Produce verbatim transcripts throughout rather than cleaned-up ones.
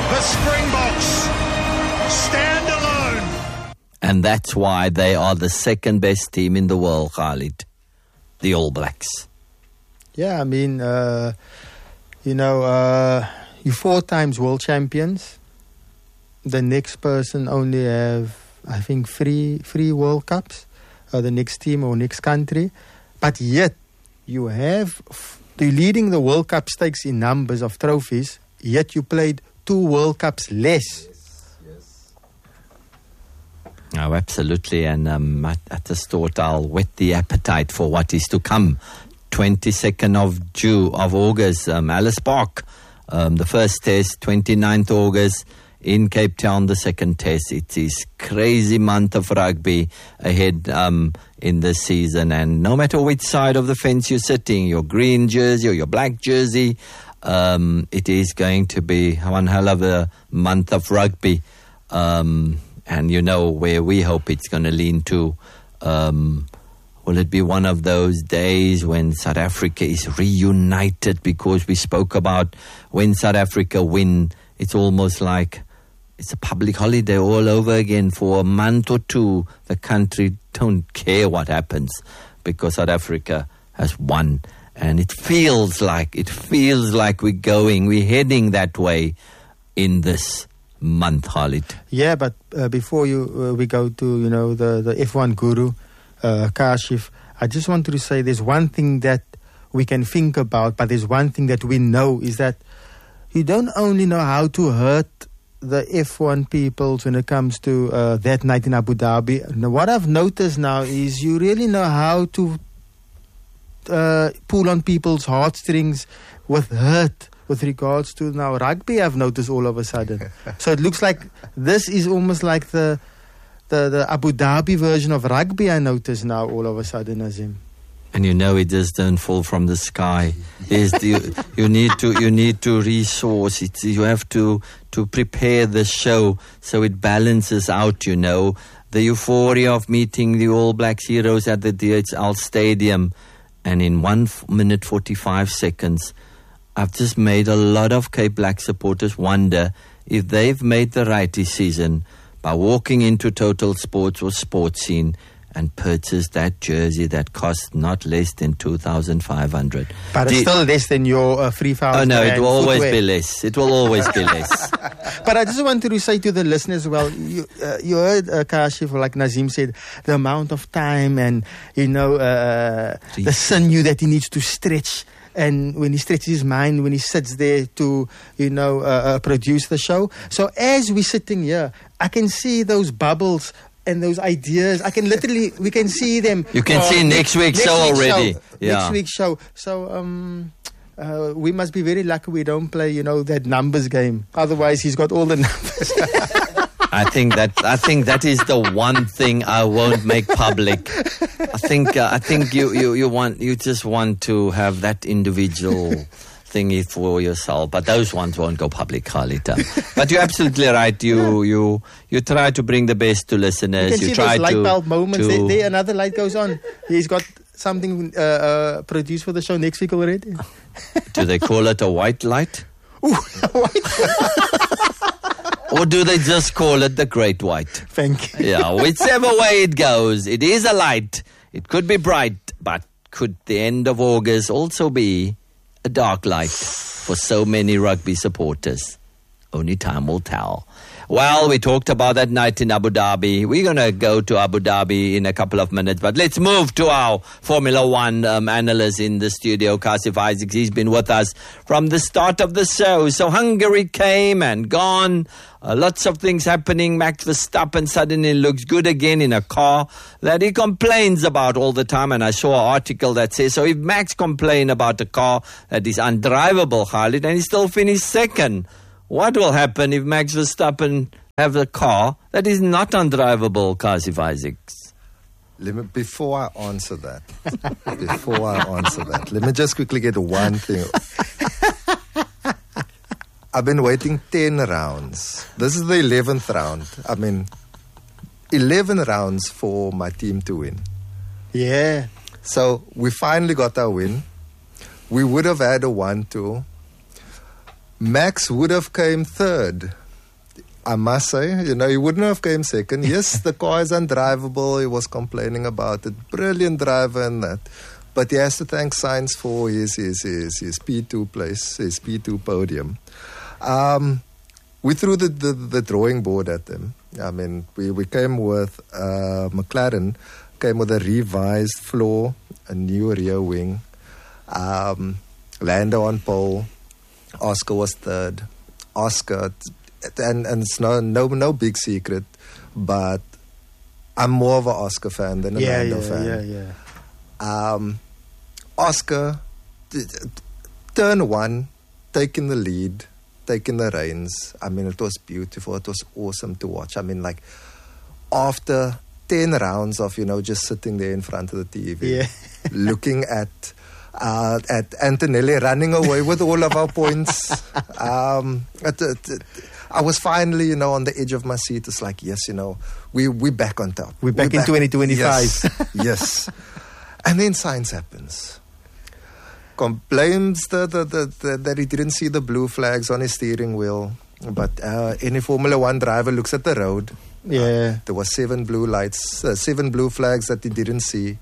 The Springboks stand alone. And that's why they are the second best team in the world, Khalid. The All Blacks. Yeah, I mean, uh, you know, uh, you're four times world champions. The next person only have, I think, three, three World Cups. Uh, the next team or next country. But yet, you have, you're leading the World Cup stakes in numbers of trophies, yet you played two World Cups less. Yes, yes. Oh, absolutely. And um, I, I just thought I'll whet the appetite for what is to come. twenty-second of June, of August, um, Alice Park. Um, the first test, twenty-ninth August. In Cape Town, the second test. It is crazy month of rugby ahead um, in this season. And no matter which side of the fence you're sitting, your green jersey or your black jersey, um, it is going to be one hell of a month of rugby. Um, and you know where we hope it's going to lean to. Um, will it be one of those days when South Africa is reunited? Because we spoke about when South Africa win, it's almost like it's a public holiday all over again for a month or two. The country don't care what happens because South Africa has won. And it feels like, it feels like we're going, we're heading that way in this month, Khalid. Yeah, but uh, before you uh, we go to, you know, the, the F one guru, uh, Kashif, I just wanted to say there's one thing that we can think about, but there's one thing that we know is that you don't only know how to hurt the F one peoples when it comes to uh, that night in Abu Dhabi. Now, what I've noticed now is you really know how to uh, pull on people's heartstrings with hurt with regards to now rugby, I've noticed all of a sudden. So it looks like this is almost like the, the, the Abu Dhabi version of rugby, I notice now all of a sudden, Azim. And you know it just don't fall from the sky. Is you, you need to you need to resource it. You have to to prepare the show so it balances out. You know the euphoria of meeting the All Blacks heroes at the D H L Stadium, and in one f- minute forty-five seconds, I've just made a lot of Cape Black supporters wonder if they've made the right decision by walking into Total Sports or Sports Scene and purchase that jersey that cost not less than two thousand five hundred. But it's still less than your uh, three thousand. Oh no, it will always footwear. be less. It will always be less. But I just wanted to say to the listeners, well, you, uh, you heard uh, Kashif, like Nazim said, the amount of time and, you know, uh, the sinew that he needs to stretch. And when he stretches his mind, when he sits there to, you know, uh, uh, produce the show. So as we're sitting here, I can see those bubbles and those ideas. I can literally, we can see them. You can uh, see next week's show week's already. Show, yeah. Next week's show. So um, uh, we must be very lucky we don't play, you know, that numbers game. Otherwise, he's got all the numbers. I think that I think that is the one thing I won't make public. I think uh, I think you, you, you want you just want to have that individual thingy for yourself, but those ones won't go public, Khalid. But you're absolutely right. You yeah. you you try to bring the best to listeners. You can you see try those light to, bulb moments. to There, there, another light goes on. He's got something uh, uh, produced for the show next week already. Do they call it a white light? Ooh, white. Or do they just call it the Great White? Thank you. Yeah, whichever way it goes, it is a light. It could be bright, but could the end of August also be a dark light for so many rugby supporters? Only time will tell. Well, we talked about that night in Abu Dhabi. We're going to go to Abu Dhabi in a couple of minutes, but let's move to our Formula One um, analyst in the studio, Kashif Isaacs. He's been with us from the start of the show. So Hungary came and gone. Uh, lots of things happening. Max Verstappen suddenly looks good again in a car that he complains about all the time. And I saw an article that says, so if Max complained about a car that is undrivable, Khalid, and he still finished second, what will happen if Max Verstappen have a car that is not undrivable, Kashif Isaacs? Let me, before I answer that, before I answer that, let me just quickly get one thing. I've been waiting ten rounds. This is the eleventh round. I mean, eleven rounds for my team to win. Yeah. So we finally got our win. We would have had a one two. Max would have came third. I must say, you know, he wouldn't have came second. Yes, the car is undrivable. He was complaining about it. Brilliant driver and that. But he has to thank Sainz for his, his, his, his P two place, his P two podium. Um, we threw the, the, the drawing board at them. I mean, we, we came with uh, McLaren, came with a revised floor, a new rear wing, um, Lando on pole, Oscar was third. Oscar... And and it's no no no big secret, but I'm more of an Oscar fan than a yeah, Lando yeah, fan. Yeah, yeah, Um, Oscar, t- t- turn one, taking the lead, taking the reins. I mean, it was beautiful. It was awesome to watch. I mean, like after ten rounds of you know just sitting there in front of the T V, yeah. looking at. Uh, at Antonelli running away with all of our points. Um, at, at, at, I was finally, you know, on the edge of my seat. It's like, yes, you know, we we back on top. We're back We're in twenty twenty-five. Yes, yes. And then science happens. Complains that, that, that, that he didn't see the blue flags on his steering wheel. But uh, any Formula One driver looks at the road. Yeah. Uh, there were seven blue lights, uh, seven blue flags that he didn't see.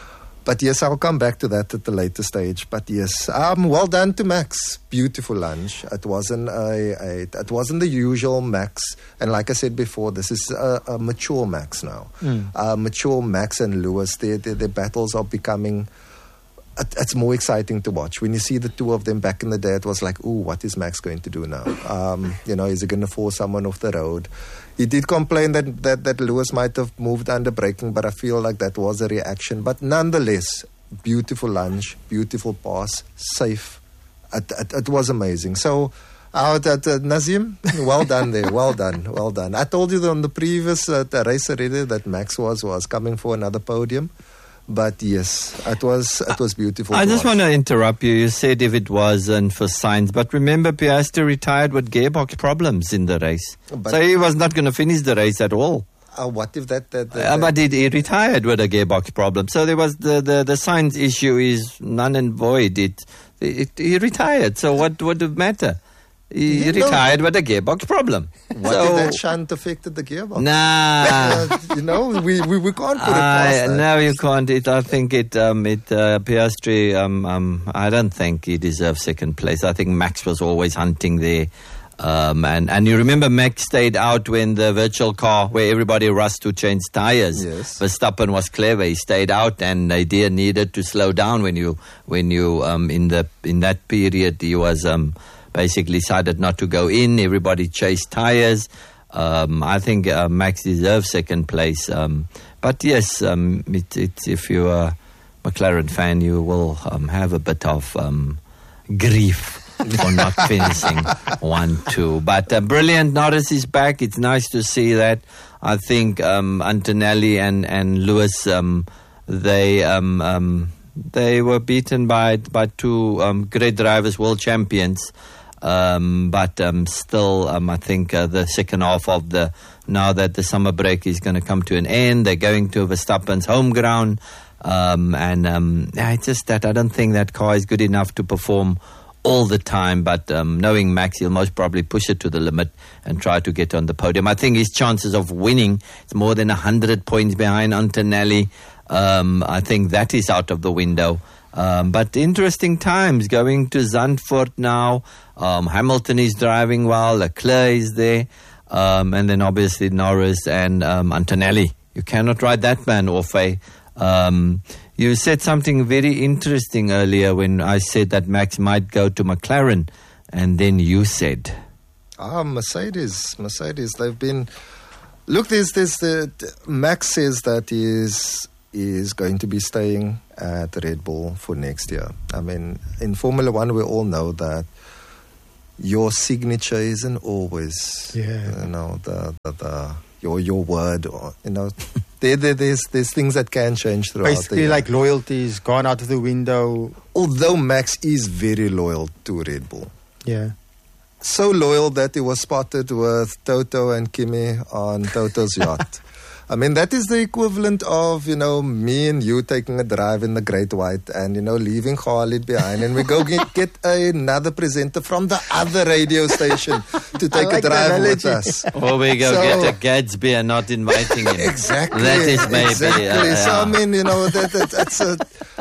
But yes, I'll come back to that at the later stage. But yes, um, well done to Max. Beautiful lunch. It wasn't a, a it wasn't the usual Max. And like I said before, this is a, a mature Max now. Mm. Uh, mature Max and Lewis, their, their, their battles are becoming. It, it's more exciting to watch. When you see the two of them back in the day, it was like, ooh, what is Max going to do now? Um, you know, is he going to force someone off the road? He did complain that, that, that Lewis might have moved under braking, but I feel like that was a reaction. But nonetheless, beautiful lunch, beautiful pass, safe. It, it, it was amazing. So, out at uh, Nazim, well done there, well done, well done. I told you on the previous uh, the race already that Max was, was coming for another podium. But yes, it was it was beautiful. I to just watch. want to interrupt you. You said if it wasn't for Sainz, but remember Piastri retired with gearbox problems in the race, But- so he was not going to finish the race at all. Uh, what if that... that, that, Uh, that but he, he retired with a gearbox problem, so there was the the, the Sainz issue is none and void. It, it he retired. So what would it matter? He You know- retired with a gearbox problem. what so, if that shunt affected the gearbox? Nah. Uh, you know, we, we, we can't put it I, past that. no, you can't. It, I think it. Um, it uh, Piastri. Um, um, I don't think he deserves second place. I think Max was always hunting there, um, and and you remember Max stayed out when the virtual car, where everybody rushed to change tires. Yes. Verstappen was clever. He stayed out, and Nadir needed to slow down when you when you um in the in that period he was um basically decided not to go in. Everybody chased tires. Um, I think uh, Max deserves second place. Um, but yes, um, it, it, if you're a McLaren fan, you will um, have a bit of um, grief for not finishing one, two. But uh, brilliant. Norris is back. It's nice to see that. I think um, Antonelli and, and Lewis, um, they um, um, they were beaten by, by two um, great drivers, world champions. Um, but um, still, um, I think uh, the second half of the, now that the summer break is going to come to an end, they're going to Verstappen's home ground. Um, and um, yeah, it's just that I don't think that car is good enough to perform all the time. But um, knowing Max, he'll most probably push it to the limit and try to get on the podium. I think his chances of winning, it's more than one hundred points behind Antonelli. Um, I think that is out of the window. Um, but interesting times going to Zandvoort now. Um, Hamilton is driving well. Leclerc is there. Um, and then obviously Norris and um, Antonelli. You cannot write that man off. Eh? Um, you said something very interesting earlier when I said that Max might go to McLaren. And then you said... Ah, Mercedes. Mercedes. They've been... Look, there's, there's the... Max says that he is... is going to be staying at Red Bull for next year. I mean, in Formula One, we all know that your signature isn't always, Yeah. you know, the, the, the your your word. Or, you know, there, there there's there's things that can change throughout the Basically, year. like loyalty's gone out of the window. Although Max is very loyal to Red Bull. Yeah. So loyal that he was spotted with Toto and Kimi on Toto's yacht. I mean, that is the equivalent of, you know, me and you taking a drive in the Great White and, you know, leaving Khalid behind, and we go get, get another presenter from the other radio station to take like a drive with analogy. us. Or we go So- get a Gadsby and not inviting him. Exactly. That is maybe. Exactly. uh, So, yeah. I mean, you know, that, that, that's a...